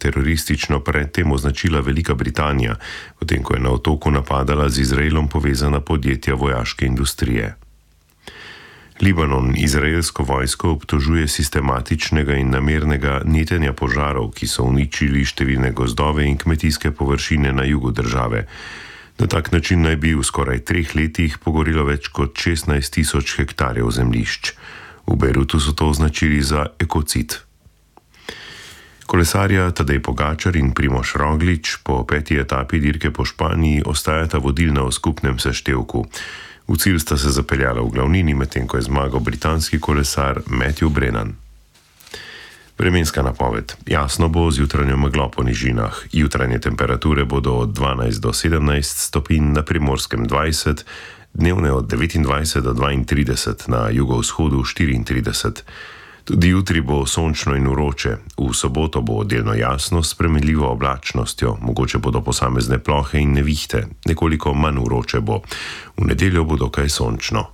teroristično predtem označila Velika Britanija, potem ko je na otoku napadala z Izraelom povezana podjetja vojaške industrije. Libanon izraelsko vojsko obtožuje sistematičnega in namernega netenja požarov, ki so uničili številne gozdove in kmetijske površine na jugu države. Na tak način naj bi v skoraj 3 letih pogorelo več kot 16.000 hektarjev zemljišč. V Bejrutu so to označili za ekocid. Kolesarja Tadej Pogačar in Primož Roglič po 5. etapi dirke po Španiji ostajata vodilna v skupnem seštevku. V cilj sta se zapeljala v glavnini, medtem ko je zmagal britanski kolesar Matthew Brennan. Vremenska napoved. Jasno bo z jutranjo meglo po nižinah. Jutranje temperature bodo od 12 do 17 stopinj, na Primorskem 20, dnevne od 29 do 32, na jugovzhodu 34. Tudi jutri bo sončno in vroče, v soboto bo delno jasno s spremenljivo oblačnostjo, mogoče bodo posamezne plohe in nevihte, nekoliko manj vroče bo. V nedeljo bo dokaj sončno.